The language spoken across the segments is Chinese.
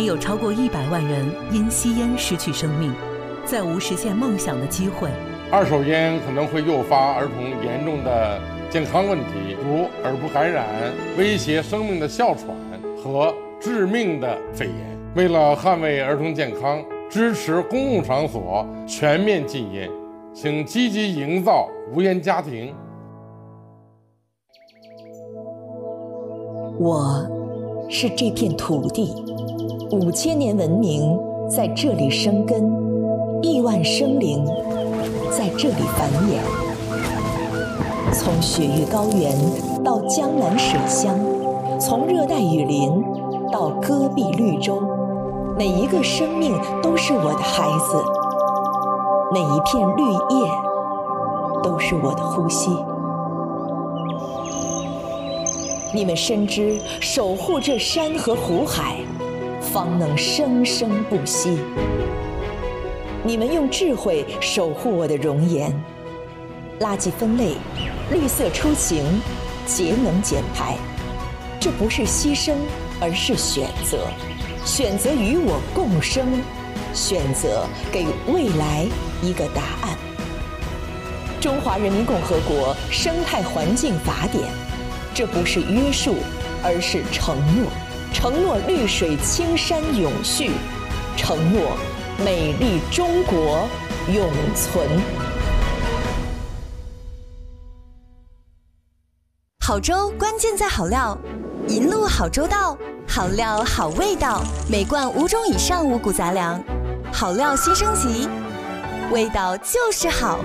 年有超过100万人因吸烟失去生命，再无实现梦想的机会。 二手烟可能会诱发儿童严重的健康问题，如耳部感染、威胁生命的哮喘和致命的肺炎。为了捍卫儿童健康，支持公共场所全面禁烟，请积极营造无烟家庭。 我是这片土地，5000年文明在这里生根，1万生灵在这里繁衍。从雪域高原到江南水乡，从热带雨林到戈壁绿洲，每一个生命都是我的孩子，每一片绿叶都是我的呼吸。你们深知守护这山河湖海，方能生生不息。你们用智慧守护我的容颜，垃圾分类，绿色出行，节能减排，这不是牺牲，而是选择。选择与我共生，选择给未来一个答案。中华人民共和国生态环境法典，这不是约束，而是承诺。承诺绿水青山永续，承诺美丽中国永存。 好粥关键在好料，银鹭好粥道，好料好味道，每罐5种以上五谷杂粮，好料新升级，味道就是好。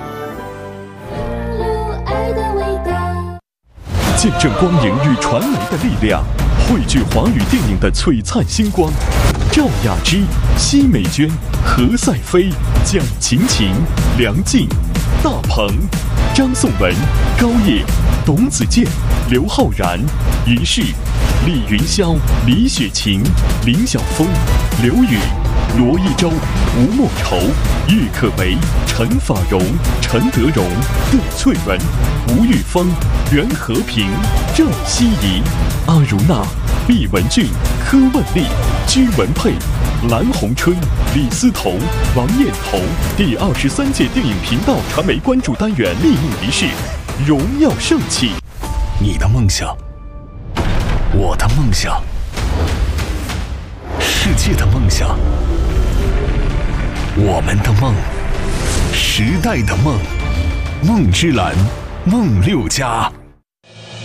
见证光影与传媒的力量，汇聚华语电影的璀璨星光。赵雅芝、奚美娟、何赛飞、蒋勤勤、梁静、大鹏、张颂文、高叶、董子健、刘昊然、于适、李云霄、李雪琴、林晓峰、刘宇、罗一舟、吴莫愁、郁可唯、陈法蓉、陈德容、邓萃雯、吴玉峰、袁和平、郑希怡、阿如娜、毕雯珺、柯万丽、居文佩、蓝红春、李思彤、王艳彤。第23届电影频道传媒关注单元立命仪式荣耀盛起。 你的梦想，我的梦想，世界的梦想，我们的梦，时代的梦，梦之蓝，梦6+。